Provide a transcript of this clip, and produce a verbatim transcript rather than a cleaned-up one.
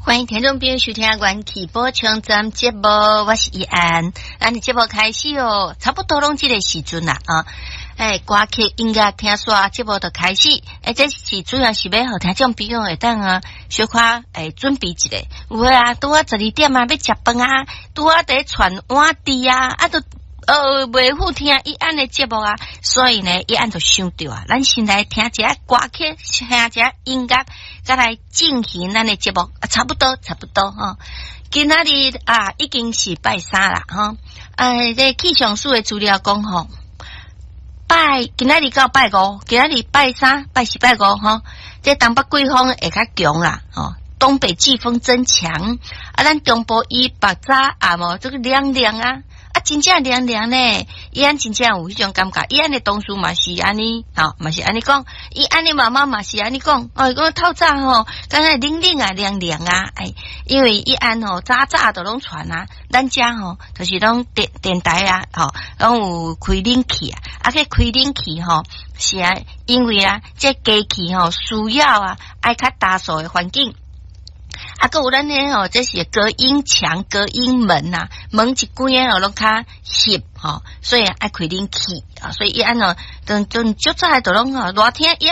欢迎听众朋友收听元气宝枪站节目，我是依安。咱的节目开始哦，差不多拢这个时阵啦啊！哎，歌曲音乐听煞，节目就开始。哎，这是主要是要互听众朋友会当啊，小可哎准备一下。有啊，拄啊十二点啊要食饭啊，拄啊在传碗底啊，啊都呃袂好听依安的节目啊，所以呢，依安就想到啊，咱先来听一下歌曲，听一下音乐。再来进行咱的节目，啊，差不多，差不多哈。今仔日啊，已经是拜三啦哈。哎，这气象署的资料讲吼，拜今仔日到拜五，今仔日拜三、拜四、拜五哈。这东北季风会较强啦，吼，东北季风增强，啊，咱中部以北早啊无这个凉凉啊。啊，真正凉凉呢，伊安真正有迄种感觉，伊安的同事嘛是安尼，吼，嘛是安尼讲，伊安尼妈妈嘛是安尼讲，哦，讲透早吼，刚才冷冷啊，凉凉啊，哎，因为伊安吼早早都拢传啊，咱家吼就是拢电电台啊，吼，拢有开冷气啊，啊，个开冷气吼是啊，因为啊，这机器吼需要啊，爱较大数的环境。啊，个有咱呢吼，这是隔音墙、隔音门呐、啊，门一关哦，拢较翕吼，所以爱开冷气啊，所以伊安哦，等等就早都拢吼热天。